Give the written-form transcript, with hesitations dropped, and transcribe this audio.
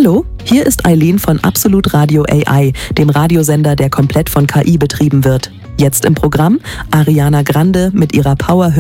Hallo, hier ist Eileen von Absolut Radio AI, dem Radiosender, der komplett von KI betrieben wird. Jetzt im Programm Ariana Grande mit ihrer Power